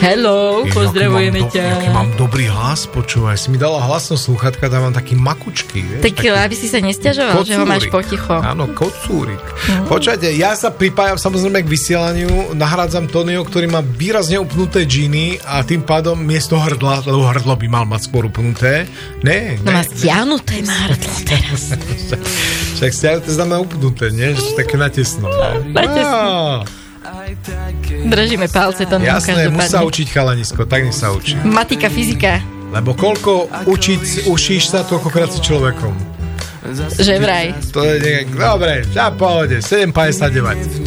Hello, pozdravujeme ťa. Aký mám dobrý hlas, počúvaj. Si mi dala hlasnosť slúchatka, dávam taký makučky. Vieš, tak aby si sa nesťažoval, že ho máš poticho. Áno, kocúrik. Počujete, ja sa pripájam samozrejme k vysielaniu, nahrádzam Tonio, ktorý má výrazne upnuté džíny a tým pádom miesto hrdla, lebo hrdlo by mal mať skôr upnuté. Ne. Má stiahnuté má hrdlo teraz. Však stiahnuté znamená upnuté, nie? Že sú také natesno. Držíme palce, to jasné, musí sa učiť chalanisko, tak nech sa učí. Matika, fyzika. Lebo koľko učíš sa, toľkokrát si človekom. Že vraj. To je dobre, v pohode, 7,59.